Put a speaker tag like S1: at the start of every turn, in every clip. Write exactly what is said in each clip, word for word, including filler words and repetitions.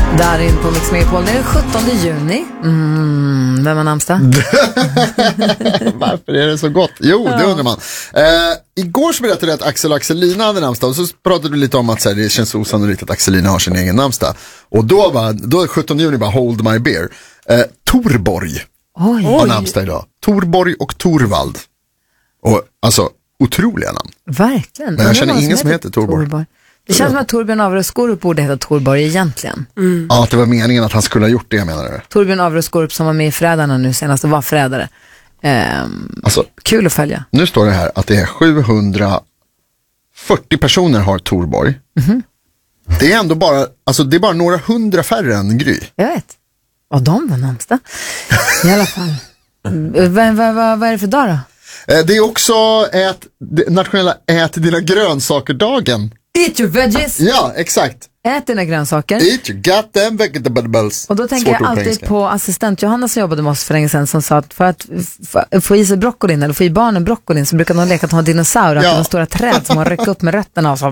S1: Där in på Mix Megapol, det är den sjuttonde juni. Mm, vem har namnsdag?
S2: Varför är det så gott? Jo, det undrar man. Eh, igår så berättade jag att Axel och Axelina hade namnsdag. Och så pratade vi lite om att så här, det känns osannolikt att Axelina har sin egen namnsdag. Och då var då är sjuttonde juni bara hold my beer. Eh, Torborg
S1: Oj.
S2: har namnsdag idag. Torborg och Torvald. Och alltså, otroliga namn.
S1: Verkligen.
S2: Men jag känner ingen som heter Torborg.
S1: Torborg. Det känns som att Torbjörn Avre-Skorup borde heta Torborg egentligen.
S2: Mm. Ja, att det var meningen att han skulle ha gjort det, menar du?
S1: Torbjörn Avre-Skorup som var med i Förrädarna nu senast och var förrädare. Ehm,
S2: alltså,
S1: kul att följa.
S2: Nu står det här att det är sjuhundrafyrtio personer har Torborg. Mm-hmm. Det är ändå bara, alltså det är bara några hundra färre än Gry.
S1: Jag vet. Och de var namnsdag. I alla fall. Vad va, va, va är det för dag då?
S2: Det är också ät, nationella ät dina grönsaker-dagen.
S1: Eat your veggies.
S2: Ja, exakt.
S1: Ät dina grönsaker.
S2: Eat your goddamn vegetables.
S1: Och då tänker jag alltid på assistent Johanna som jobbade med oss för länge sedan som sa att för att f- få i sig broccolin eller få i barnen broccolin så brukar de leka att de har dinosaurier, ja. Att de stora träd som man rycker upp med rötterna och så. Det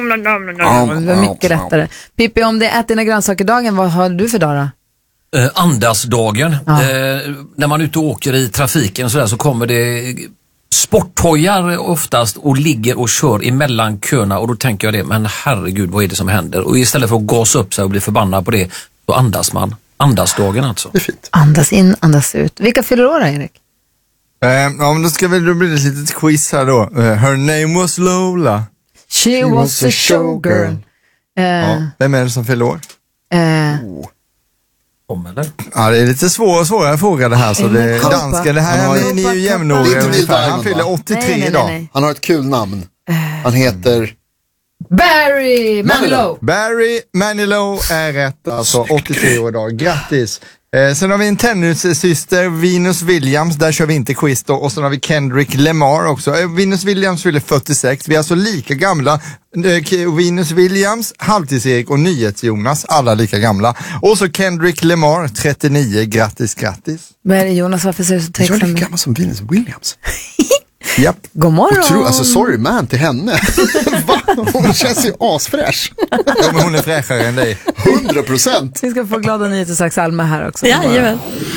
S1: var mycket lättare. Pippi, om det är ät dina grönsaker-dagen, vad har du för dag då?
S3: Eh, andasdagen.
S1: Ja.
S3: Eh, när man är ute och åker i trafiken så, där, så kommer det sporthojar oftast och ligger och kör emellan köerna och då tänker jag det, men herregud, vad är det som händer? Och istället för att gasa upp sig och bli förbannad på det, så andas man. Andasdagen alltså.
S2: Det är fint.
S1: Andas in, andas ut. Vilka fyller år, Erik?
S4: Eh, ja, men då ska vi, då blir det ett litet quiz här då. Uh, her name was Lola.
S1: She, She was, was a showgirl. Uh,
S4: ja, vem är det som fyller år?
S1: Uh,
S2: oh.
S3: Om eller?
S4: Ja, det är lite svår, svårare fråga det här. Så det är danska, det här är, ni är ju jämnåriga ungefär. Han fyller åttiotre nej, nej, nej,
S2: idag.
S4: nej.
S2: Han har ett kul namn. Han heter...
S1: Barry Manilow.
S4: Barry Manilow är rätt. Alltså åttiotre år idag. Grattis. Eh, sen har vi en tennissyster, Venus Williams. Där kör vi inte quiz då. Och sen har vi Kendrick Lamar också. Eh, Venus Williams fyller fyrtiosex. Vi är alltså lika gamla. Eh, Venus Williams, Halvtids-Erik och Nyhets-Jonas. Alla lika gamla. Och så Kendrick Lamar, trettionio. Grattis, grattis.
S1: Men Jonas, varför ser du så tveksam?
S2: Jag är lika gammal som Venus Williams.
S4: Japp.
S1: God morgon.
S2: Otro, alltså sorry man till henne. Va? Hon känns ju asfräsch.
S4: Ja, men hon är fräschare än dig.
S2: hundra procent.
S1: Vi ska få glada nyheter strax Alma här också.
S5: Jajamän.